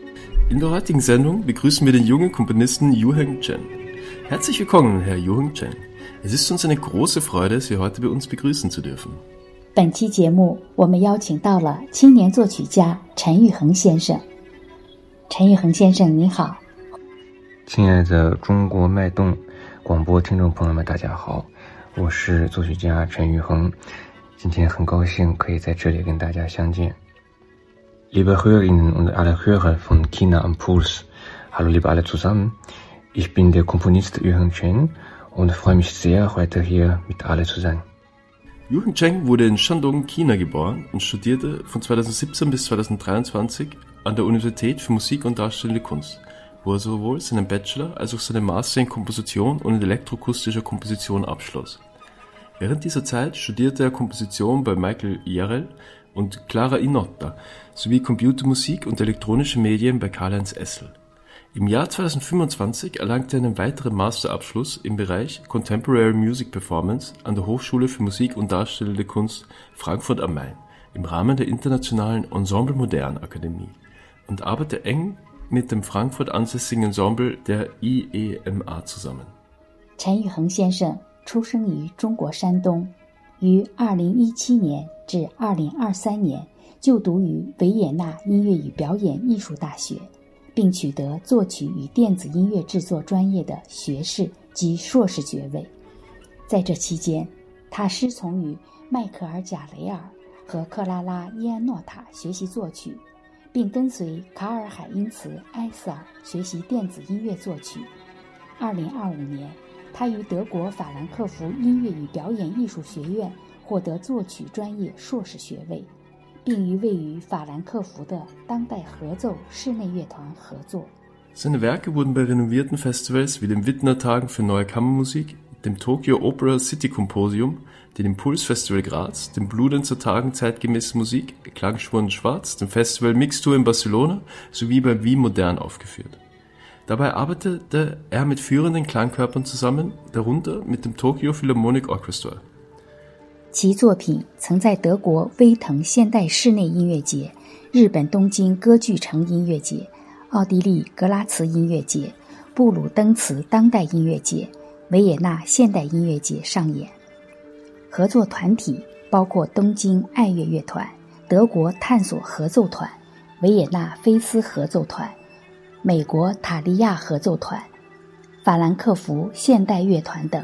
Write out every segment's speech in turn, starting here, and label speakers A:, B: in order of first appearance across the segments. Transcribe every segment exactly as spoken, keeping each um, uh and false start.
A: In der heutigen Sendung begrüßen wir den jungen Komponisten Yuheng Chen. Herzlich willkommen, Herr Yuheng Chen. Es ist uns eine große Freude, Sie heute bei uns begrüßen zu dürfen.
B: 本期节目，我们邀请到了青年作曲家陈玉衡先生。陈玉衡先生，您好。
C: 亲爱的中国脉动广播听众朋友们，大家好，我是作曲家陈玉衡。今天很高兴可以在这里跟大家相见。Liebe Hörerinnen und alle Hörer von China am Puls, hallo liebe alle zusammen. Ich bin der Komponist Yuheng Chen und freue mich sehr, heute hier mit alle zu sein.
A: Yuheng Chen wurde in Shandong, China geboren und studierte von zweitausendsiebzehn bis zweitausenddreiundzwanzig an der Universität für Musik und Darstellende Kunst, wo er sowohl seinen Bachelor als auch seinen Master in Komposition und in elektroakustischer Komposition abschloss. Während dieser Zeit studierte er Komposition bei Michael Jarrell und Clara Inotta sowie Computermusik und elektronische Medien bei Karl-Heinz Essel. Im Jahr zweitausendfünfundzwanzig erlangte er einen weiteren Masterabschluss im Bereich Contemporary Music Performance an der Hochschule für Musik und Darstellende Kunst Frankfurt am Main im Rahmen der internationalen Ensemble Modern Akademie und arbeitete eng mit dem Frankfurt ansässigen Ensemble der I E M A zusammen.
B: 陈玉衡先生出生于中国山东，于二零一七年至二零二三年就读于维也纳音乐与表演艺术大学，并取得作曲与电子音乐制作专业的学士及硕士学位。在这期间，他师从于迈克尔·贾雷尔和克拉拉·伊安诺塔学习作曲，并跟随卡尔·海因茨·埃塞尔学习电子音乐作曲。二零二五年，他于德国法兰克福音乐与表演艺术学院获得作曲专业硕士学位，并与位于法兰克福的当代合奏室内乐团合作。
A: Seine Werke wurden bei renommierten Festivals wie den Wittner Tagen für Neue Kammermusik, dem Tokyo Opera City Symposium, dem Impulsfestival Graz, dem Bludenzer Tagen zeitgemäße Musik, Klangspuren Schwarz, dem Festival Mixtur in Barcelona sowie bei Wien Modern aufgeführt. Dabei arbeitete er mit führenden Klangkörpern zusammen, darunter mit dem Tokyo Philharmonic Orchestra.
B: 其作品曾在德国威腾现代室内音乐节、日本东京歌剧城音乐节、奥地利格拉茨音乐节、布鲁登茨当代音乐节、维也纳现代音乐节上演。合作团体包括东京爱乐乐团、德国探索合奏团、维也纳菲斯合奏团、美国塔利亚合奏团、法兰克福现代乐团等。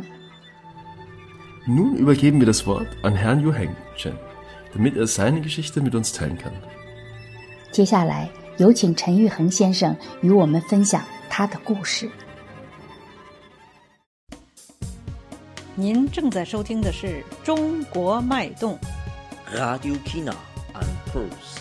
A: Nun übergeben wir das Wort an Herrn Yuheng Chen, damit er seine Geschichte mit uns teilen kann.
B: 接下来，有请陈玉衡先生与我们分享他的故事。
D: 您正在收听的是中国脉动
E: Radio China am Puls。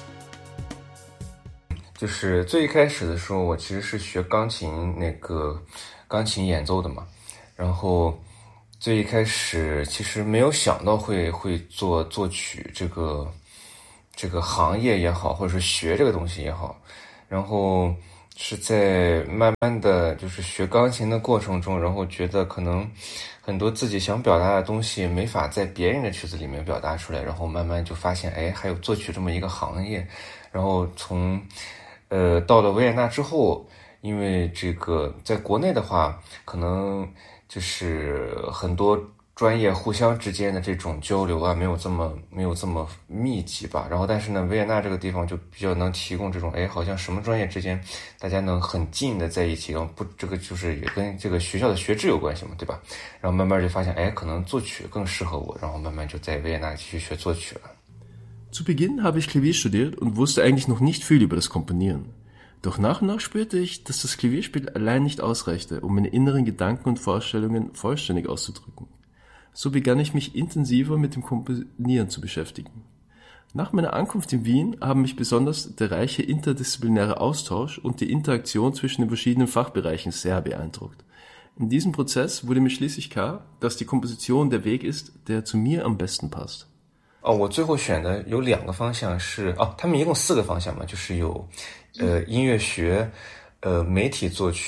C: 就是最一开始的时候，我其实是学钢琴那个钢琴演奏的嘛，然后最一开始其实没有想到会会做作曲这个这个行业也好，或者是学这个东西也好，然后是在慢慢的就是学钢琴的过程中，然后觉得可能很多自己想表达的东西没法在别人的曲子里面表达出来，然后慢慢就发现哎，还有作曲这么一个行业。然后从呃到了维也纳之后，因为这个在国内的话可能就是很多专业互相之间的这种交流啊，没有这么没有这么密集吧。然后但是呢，维也纳这个地方就比较能提供这种，哎，好像什么专业之间大家能很近的在一起，然后不，这个就是也跟这个学校的学制有关系嘛，对吧？然后慢慢就发现，哎，可能作曲更适合我，然后慢慢就在维也纳继续学作曲了。
A: Zu Beginn habe ich Klavier studiert und wusste eigentlich noch nicht viel über das Komponieren. Doch nach und nach spürte ich, dass das Klavierspiel allein nicht ausreichte, um meine inneren Gedanken und Vorstellungen vollständig auszudrücken. So begann ich mich intensiver mit dem Komponieren zu beschäftigen. Nach meiner Ankunft in Wien haben mich besonders der reiche interdisziplinäre Austausch und die Interaktion zwischen den verschiedenen Fachbereichen sehr beeindruckt. In diesem Prozess wurde mir schließlich klar, dass die Komposition der Weg ist, der zu mir am besten passt.
C: 哦，我最后选的有两个方向是哦，他们一共四个方向嘛，就是有呃音乐学、呃媒体作曲、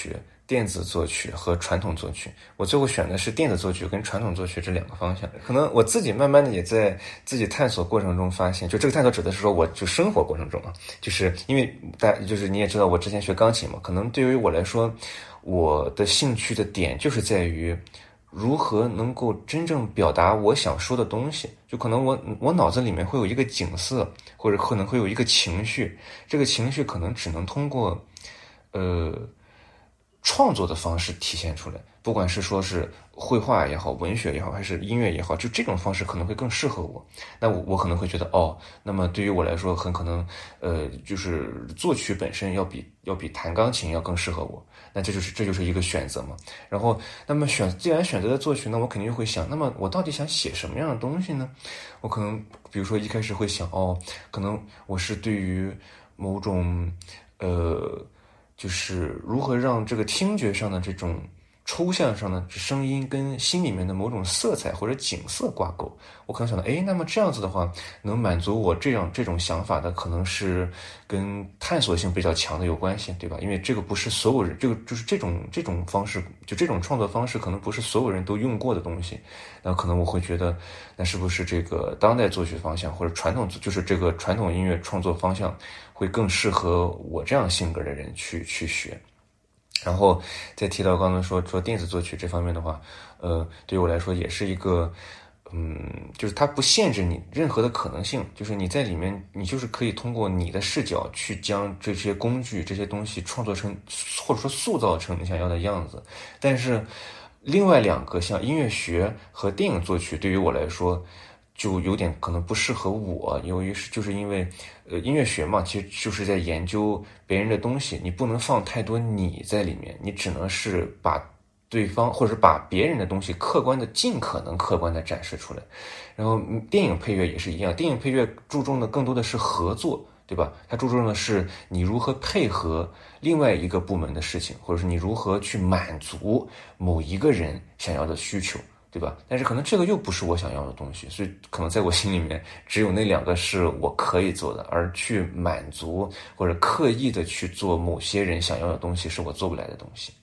C: 电子作曲和传统作曲，我最后选的是电子作曲跟传统作曲这两个方向。可能我自己慢慢的也在自己探索过程中发现，就这个探索指的是说我就生活过程中啊，就是因为大就是你也知道我之前学钢琴嘛，可能对于我来说，我的兴趣的点就是在于如何能够真正表达我想说的东西。就可能我我脑子里面会有一个景色，或者可能会有一个情绪，这个情绪可能只能通过呃创作的方式体现出来，不管是说是绘画也好，文学也好，还是音乐也好，就这种方式可能会更适合我。那我我可能会觉得，哦，那么对于我来说，很可能，呃，就是作曲本身要比要比弹钢琴要更适合我。那这就是这就是一个选择嘛。然后，那么选既然选择了作曲，那我肯定会想，那么我到底想写什么样的东西呢？我可能比如说一开始会想，哦，可能我是对于某种，呃。就是如何让这个听觉上的这种抽象上的声音跟心里面的某种色彩或者景色挂钩。我可能想到，诶，那么这样子的话，能满足我这样这种想法的，可能是跟探索性比较强的有关系，对吧？因为这个不是所有人，这个就是这种这种方式，就这种创作方式，可能不是所有人都用过的东西。那可能我会觉得，那是不是这个当代作曲方向或者传统，就是这个传统音乐创作方向，会更适合我这样性格的人去去学。然后再提到刚刚说说电子作曲这方面的话，呃，对于我来说也是一个，嗯，就是它不限制你任何的可能性，就是你在里面，你就是可以通过你的视角去将这些工具、这些东西创作成，或者说塑造成你想要的样子。但是另外两个像音乐学和电影作曲，对于我来说，就有点可能不适合我，由于是就是因为，呃，音乐学嘛，其实就是在研究别人的东西，你不能放太多你在里面，你只能是把对方或者是把别人的东西客观的尽可能客观的展示出来。然后电影配乐也是一样，电影配乐注重的更多的是合作，对吧？它注重的是你如何配合另外一个部门的事情，或者是你如何去满足某一个人想要的需求，对吧？但是可能这个又不是我想要的东西，所以可能在我心里面只有那两个是我可以做的，而去满足或者刻意的去做某些人想要的东西是我做不来的东西。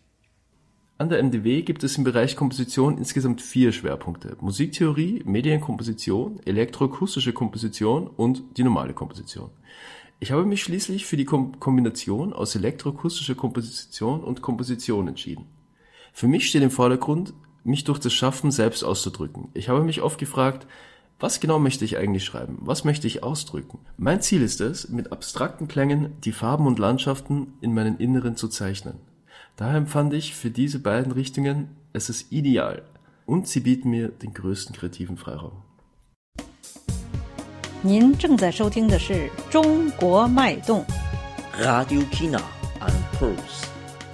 A: An der M D W gibt es im Bereich Komposition insgesamt vier Schwerpunkte: Musiktheorie, Medienkomposition, elektroakustische Komposition und die normale Komposition. Ich habe mich schließlich für die Kom- Kombination aus elektroakustischer Komposition und Komposition entschieden. Für mich steht im Vordergrund, mich durch das Schaffen selbst auszudrücken. Ich habe mich oft gefragt, was genau möchte ich eigentlich schreiben? Was möchte ich ausdrücken? Mein Ziel ist es, mit abstrakten Klängen die Farben und Landschaften in meinen Inneren zu zeichnen. Daher empfand ich für diese beiden Richtungen es ist ideal und sie bieten mir den größten kreativen Freiraum.
D: 您正在收听的是中国脉动
E: Radio China and Pulse。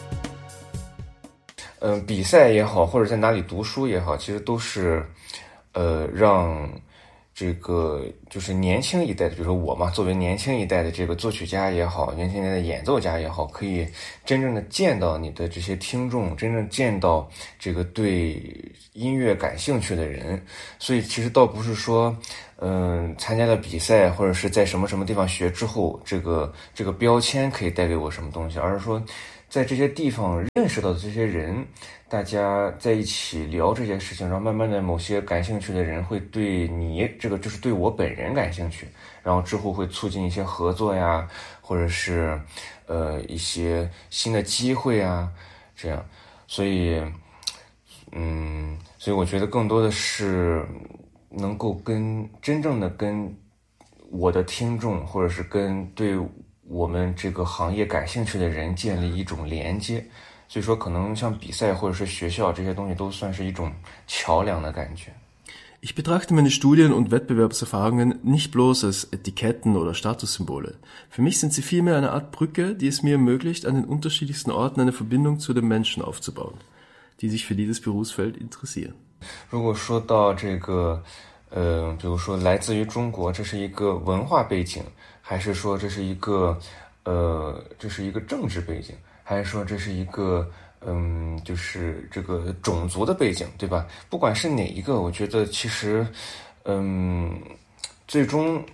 C: 嗯、呃，比赛也好，或者在哪里读书也好，其实都是，呃，让这个就是年轻一代的，比如说我嘛，作为年轻一代的这个作曲家也好，年轻一代的演奏家也好，可以真正的见到你的这些听众，真正见到这个对音乐感兴趣的人。所以其实倒不是说，嗯、呃，参加了比赛或者是在什么什么地方学之后，这个这个标签可以带给我什么东西，而是说，在这些地方认识到的这些人，大家在一起聊这些事情，然后慢慢的某些感兴趣的人会对你这个就是对我本人感兴趣，然后之后会促进一些合作呀，或者是呃一些新的机会啊，这样。所以嗯，所以我觉得更多的是能够跟真正的跟我的听众，或者是跟对我们这个行业感兴趣的人建立一种连接。所以说可能像比赛或者是学校这些东西都算是一种桥梁的感觉。
A: Ich betrachte meine Studien- und Wettbewerbserfahrungen nicht bloß als Etiketten oder Statussymbole. Für mich sind sie vielmehr eine Art Brücke, die es mir ermöglicht, an den unterschiedlichsten Orten eine Verbindung zu den Menschen aufzubauen, die sich für dieses Berufsfeld interessieren.
C: 如果说到这个呃，比如说来自于中国，这是一个文化背景，还是说这是一个呃，这是一个政治背景，还是说这是一个嗯，就是这个种族的背景，对吧？不管是哪一个，我觉得其实嗯，最终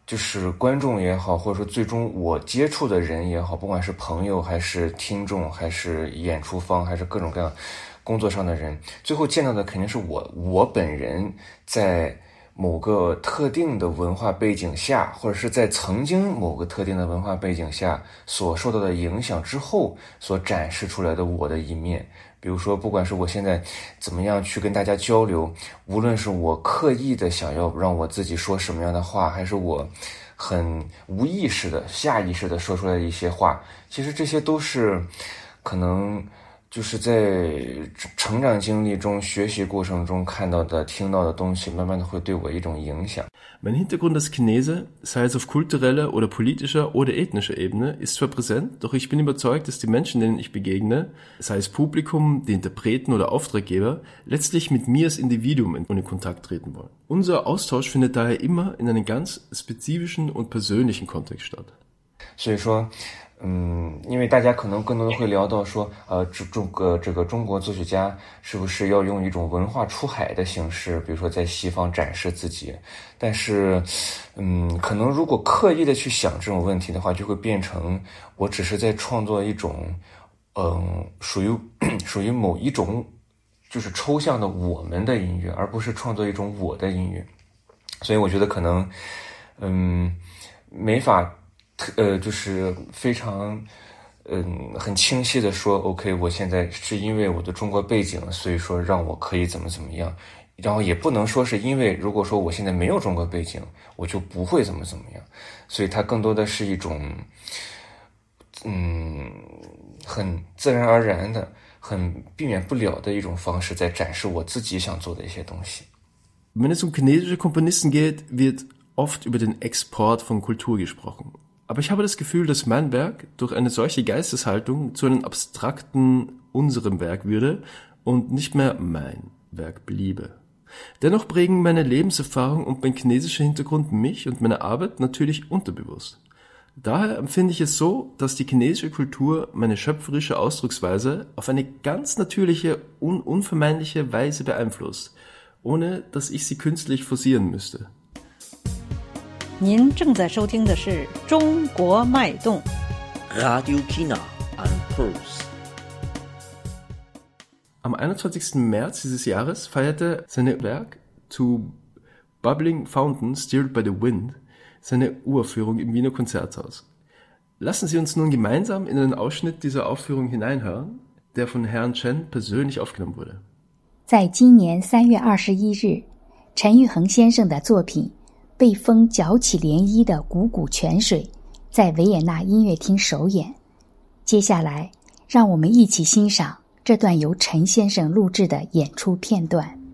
C: 就是观众也好，或者说最终我接触的人也好，不管是朋友还是听众，还是演出方，还是各种各样工作上的人，最后见到的肯定是我我本人在某个特定的文化背景下，或者是在曾经某个特定的文化背景下所受到的影响之后所展示出来的我的一面。比如说不管是我现在怎么样去跟大家交流，无论是我刻意的想要让我自己说什么样的话，还是我很无意识的下意识的说出来的一些话，其实这些都是可能就是在成长经历中学习过程中看到的听到的东西，慢慢的会对我一种影响。
A: Mein Hintergrund als Chinese, sei es auf kultureller oder politischer oder ethnischer Ebene, ist zwar präsent, doch ich bin überzeugt, dass die Menschen, denen ich begegne, sei es Publikum, die Interpreten oder Auftraggeber, letztlich mit mir als Individuum in Kontakt treten wollen. Unser Austausch findet daher immer in einem ganz spezifischen und persönlichen Kontext statt.
C: 所以说嗯，因为大家可能更多的会聊到说，呃，中中个这个中国作曲家是不是要用一种文化出海的形式，比如说在西方展示自己？但是，嗯，可能如果刻意的去想这种问题的话，就会变成我只是在创作一种，嗯，属于属于某一种就是抽象的我们的音乐，而不是创作一种我的音乐。所以我觉得可能，嗯，没法。呃，就是非常，嗯，很清晰的说 ，OK， 我现在是因为我的中国背景，所以说让我可以怎么怎么样，然后也不能说是因为如果说我现在没有中国背景，我就不会怎么怎么样，所以它更多的是一种，嗯，很自然而然的、很避免不了的一种方式，在展示我自己想做的一些东西。
A: Wenn es um chinesische Komponisten geht, wird oft über den Export von Kultur gesprochen.Aber ich habe das Gefühl, dass mein Werk durch eine solche Geisteshaltung zu einem abstrakten unserem Werk würde und nicht mehr mein Werk bliebe. Dennoch prägen meine Lebenserfahrung und mein chinesischer Hintergrund mich und meine Arbeit natürlich unterbewusst. Daher empfinde ich es so, dass die chinesische Kultur meine schöpferische Ausdrucksweise auf eine ganz natürliche und unvermeidliche Weise beeinflusst, ohne dass ich sie künstlich forcieren müsste.
D: 您正在收听的是中国脉动
E: Radio China and Pulse.
A: Am einundzwanzigsten März dieses Jahres feierte seine Werk To Bubbling Fountain Stirred by the Wind seine Uraufführung im Wiener Konzerthaus. Lassen Sie uns nun gemeinsam in einen Ausschnitt dieser Aufführung hineinhören, der von Herrn Chen persönlich aufgenommen wurde.
B: 在今年三月二十一日，陈玉衡先生的作品被风搅起涟漪的汩汩泉水在维也纳音乐厅首演。接下来让我们一起欣赏这段由陈先生录制的演出片段。